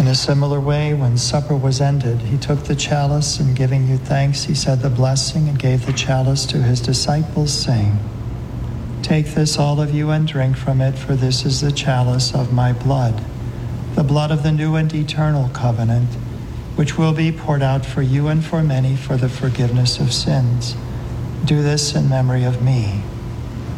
In a similar way, when supper was ended, he took the chalice, and giving you thanks, he said the blessing and gave the chalice to his disciples, saying, "Take this, all of you, and drink from it, for this is the chalice of my blood, the blood of the new and eternal covenant, which will be poured out for you and for many for the forgiveness of sins. Do this in memory of me."